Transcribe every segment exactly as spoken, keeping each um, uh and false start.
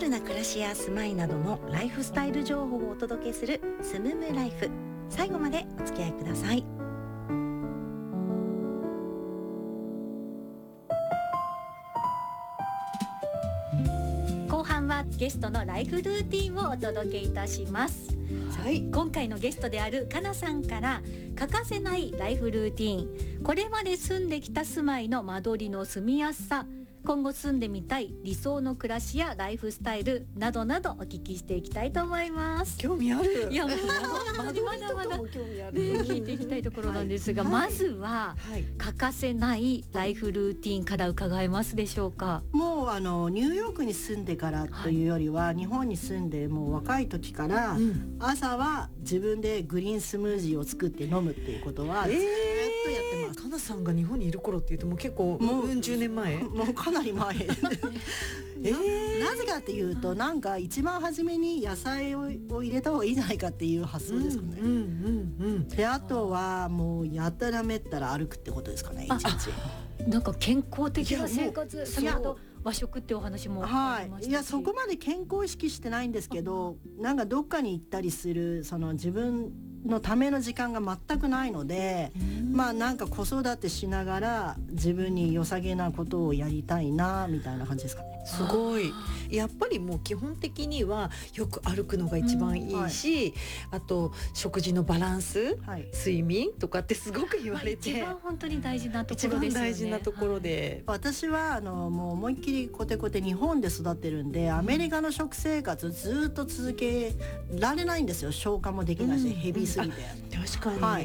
ルな暮らしや住まいなどのライフスタイル情報をお届けするスムムライフ。最後までお付き合いください。 後半はゲストのライフルーティンをお届けいたします。はい、今回のゲストであるかなさんから欠かせないライフルーティン、これまで住んできた住まいの間取りの住みやすさ、今後住んでみたい理想の暮らしやライフスタイルなどなどお聞きしていきたいと思います。 興味ある。 いやもうまだまだまだ、ね、聞いていきたいところなんですが、はい、まずは、はい、欠かせないライフルーティンから伺えますでしょうか。 もうあのニューヨークに住んでからというよりは、はい、日本に住んでもう若い時から、うん、朝は自分でグリーンスムージーを作って飲むっていうことはずっとやってます。 かなさんが日本にいる頃っていうともう結構もううん十年前もうかなり前えー、な, なぜかっていうと、なんか一番初めに野菜 を, を入れた方がいいんじゃないかっていう発想ですかね、うんうんうん、であとはもうやたらめったら歩くってことですかね。一日なんか健康的な生活、先ほど和食ってお話もありましたし、 はい、いやそこまで健康意識してないんですけど、なんかどっかに行ったりするその自分のための時間が全くないので、まあなんか子育てしながら自分に良さげなことをやりたいなみたいな感じですかね。 すごい。やっぱりもう基本的にはよく歩くのが一番いいし、うんはい、あと食事のバランス、はい、睡眠とかってすごく言われて、 一番本当に大事なところですよね。 一番大事なところで、 はい、私はあのもう思いっきりコテコテ日本で育ってるんで、アメリカの食生活ずっと続けられないんですよ。消化もできないし、うん、ヘビーすぎて、 うん、確かに、 はい、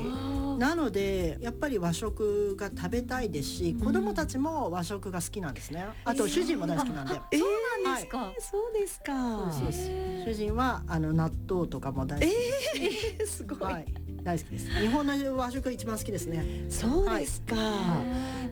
なのでやっぱり和食が食べたいですし、子供たちも和食が好きなんですね。あと主人も大好きなんで、 えー、そうなんですか、 はい、そうですか。 そうです。主人はあの納豆とかも大好きです、 えー、すごい、はい、 大好きです。日本の和食が一番好きですね。 そうですか、はい、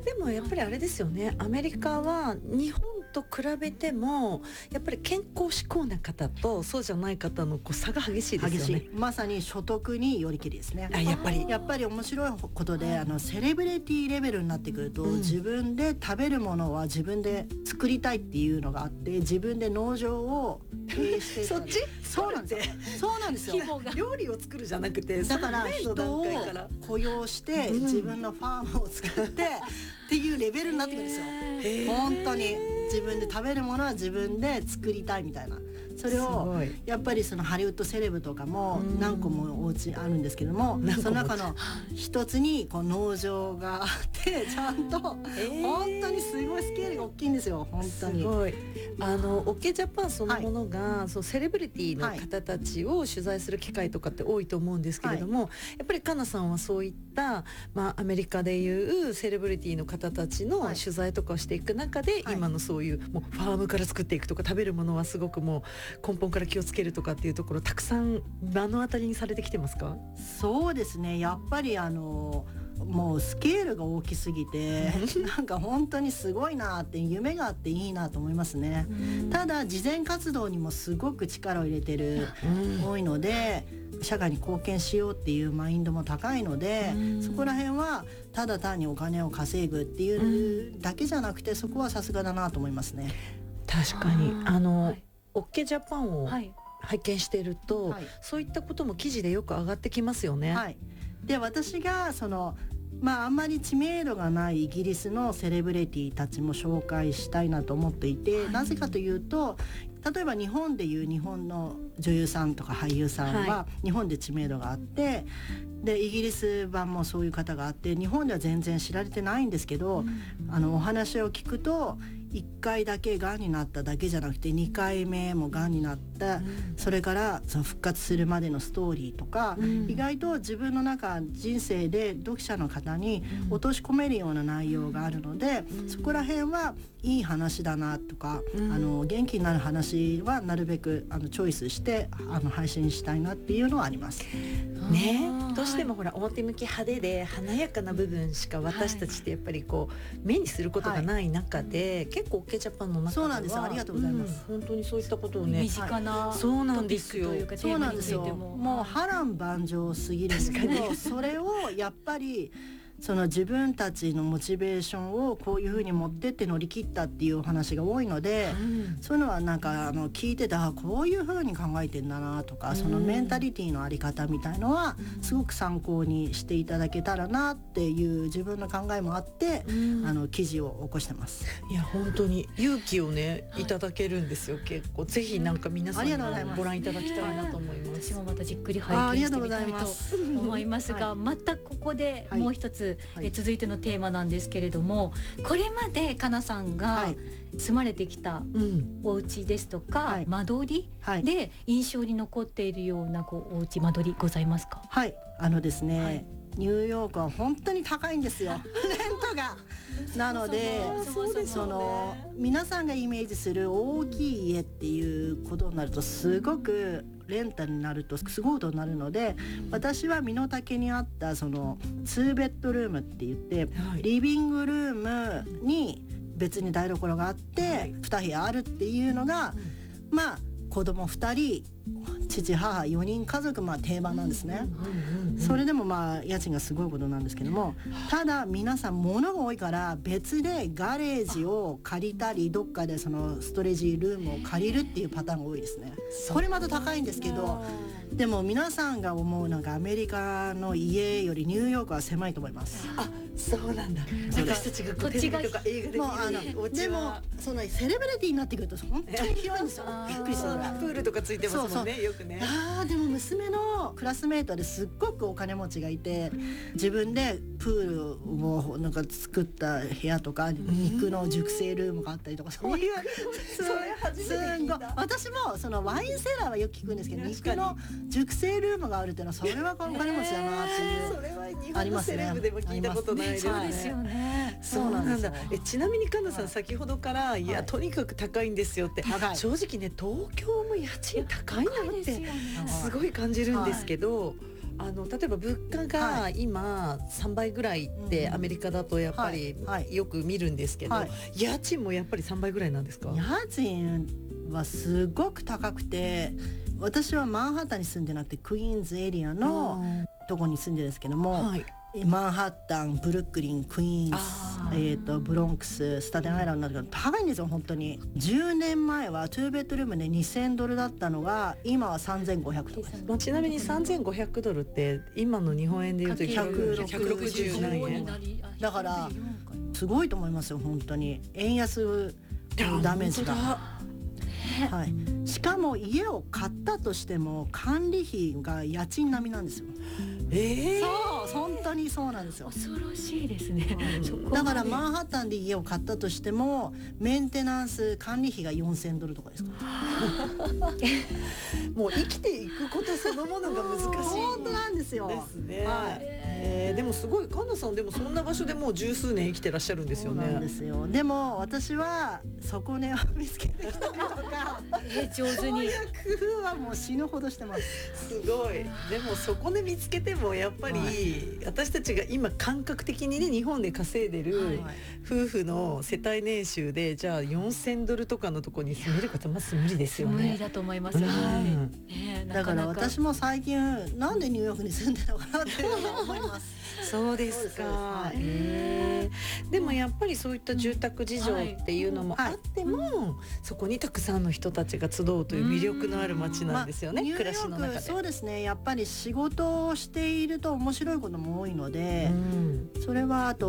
でもやっぱりあれですよね、アメリカは日本と比べてもやっぱり健康志向な方とそうじゃない方のこう差が激しいですよね。 まさに所得によりきりですね。 あ、やっぱりやっぱり面白いことで、あのセレブリティレベルになってくると、うん、自分で食べるものは自分で作りたいっていうのがあって、自分で農場を経営してそっちそうなんですよ。そうなんですよ。 料理を作るじゃなくて、 だから人を雇用して自分のファームを作ってっていうレベルになってくるんですよ。本当に自分で食べるものは自分で作りたいみたいな。それをやっぱりそのハリウッドセレブとかも何個もお家あるんですけども、その中の一つにこう農場があってちゃんと、えー、本当にすごいスケールが大きいんですよ。本当にすごい。あの OK ジャパンそのものが、はい、そうセレブリティの方たちを取材する機会とかって多いと思うんですけれども、はい、やっぱりかなさんはそういった、まあ、アメリカでいうセレブリティの方たちの取材とかをしていく中で、はい、今のそういうもうファームから作っていくとか、食べるものはすごくもう根本から気をつけるとかっていうところたくさん目の当たりにされてきてますか？ そうですね、やっぱりあのもうスケールが大きすぎてなんか本当にすごいなって、夢があっていいなと思いますね。ただ慈善活動にもすごく力を入れてる多いので、社会に貢献しようっていうマインドも高いので、そこら辺はただ単にお金を稼ぐっていうだけじゃなくて、そこはさすがだなと思いますね。 確かにあの、はい、OK ジャパンを拝見していると、はい、そういったことも記事でよく上がってきますよね。 はい、で私がそのまああんまり知名度がないイギリスのセレブリティたちも紹介したいなと思っていて、はい、なぜかというと、例えば日本でいう日本の女優さんとか俳優さんは日本で知名度があって、はい、でイギリス版もそういう方があって、日本では全然知られてないんですけど、うん、あのお話を聞くといっかいだけがんになっただけじゃなくてにかいめもがんになった、うん、それからその復活するまでのストーリーとか、うん、意外と自分の中人生で読者の方に落とし込めるような内容があるので、うん、そこら辺はいい話だなとか、うん、あの元気になる話はなるべくあのチョイスしてあの配信したいなっていうのはありますね。どうしてもほら表向き派手で華やかな部分しか私たちってやっぱりこう目にすることがない中で、はい、結構 OK ジャパンの中ではそうなんです。ありがとうございます、 うん、本当にそういったことをね、 身近なそうなんですよ。 そうなんですよ。もう波乱万丈すぎるんですけどそれをやっぱりその自分たちのモチベーションをこういうふうに持ってって乗り切ったっていうお話が多いので、うん、そういうのはなんかあの聞いてて、あこういうふうに考えてんだなとか、うん、そのメンタリティのあり方みたいのはすごく参考にしていただけたらなっていう自分の考えもあって、うん、あの記事を起こしてます。 いや本当に勇気をねいただけるんですよ。結構ぜひなんか皆さんにご覧いただきたいなと思います。 私もまたじっくり拝見してみたいと思いますが、またここでもう一つ、はい、え続いてのテーマなんですけれども、これまでかなさんが住まれてきたお家ですとか、はい、間取りで印象に残っているようなこうお家間取りございますか？ はい、あのですね、はい、ニューヨークは本当に高いんですよレントがなのでその皆さんがイメージする大きい家っていうことになるとすごくレンタルになるとすごいことになるので、私は身の丈に合ったそのにベッドルームって言って、はい、リビングルームに別に台所があって、はい、に部屋あるっていうのが、うん、まあ子供ふたり父母よにん家族、まあ定番なんですね、うんうんうん、それでもまあ家賃がすごいことなんですけども、ただ皆さん物が多いから別でガレージを借りたりどっかでそのストレージルームを借りるっていうパターンが多いですね。これまた高いんですけど、でも皆さんが思うなんかアメリカの家よりニューヨークは狭いと思います。 あ、そうなんだ。私たちがテレビとか映画で見るお家は、 でもそのセレブリティになってくると本当に広いんですよ。びっくりするぐらい。 プールとかついてますもんね。そうそう、よくね。 ああ、でも娘のクラスメートですっごくお金持ちがいて、自分でプールをなんか作った部屋とか肉の熟成ルームがあったりとか、そういうそれ初めて聞いた。 私もそのワインセラーはよく聞くんですけど、肉の熟成ルームがあるっていうのはそれはお金持ちだなっていう、 それは日本のセレブでも聞いたことないですね。 そうですよね。 そうなんだ。え、ちなみにかなさん先ほどからいやとにかく高いんですよって、正直ね東京も家賃高いなってすごい感じるんですけど、あの例えば物価が今さんばいぐらいってアメリカだとやっぱりよく見るんですけど、家賃もやっぱりさんばいぐらいなんですか？ 家賃はすごく高くて、私はマンハッタンに住んでなくてクイーンズエリアのとこに住んでるんですけども、はい、マンハッタン、ブルックリン、クイーンズ、えー、とブロンクス、スタテンアイランドなど高いんですよ。本当にじゅうねんまえはにベッドルームでにせんドルだったのが今はさんぜんごひゃくとかです。 ちなみにさんぜんごひゃくドルって今の日本円でいうとひゃくろくじゅうなんえんだからすごいと思いますよ。本当に円安のダメージが、はい、しかも家を買ったとしても管理費が家賃並みなんですよ。 えー、 そう本当にそうなんですよ。 恐ろしいですね、 うん、だからマンハッタンで家を買ったとしてもメンテナンス管理費がよんせんドルとかですからもう生きていくことそのものが難しい本当なんですよ。 ですね、はい、えー、でもすごいかなさんでもそんな場所でもう十数年生きてらっしゃるんですよね。 そうなんですよ。でも私は底根を見つけてきたりとかえ上手にそういう工夫はもう死ぬほどしてます。 すごい。でも底根見つけてもやっぱり、はい、私たちが今感覚的にね日本で稼いでる夫婦の世帯年収でじゃあよんせんドルとかのとこに住める方まず無理ですよね。 無理だと思います、うん、はいね、 だから私も最近なんでニューヨークに住んでるのかなって思いますそうですか。はい、えー、でもやっぱりそういった住宅事情っていうのもあっても、はいはい、そこにたくさんの人たちが集うという魅力のある街なんですよね、まあ、暮らしの中で。 そうですね。やっぱり仕事をしていると面白いことも多いので、それはあと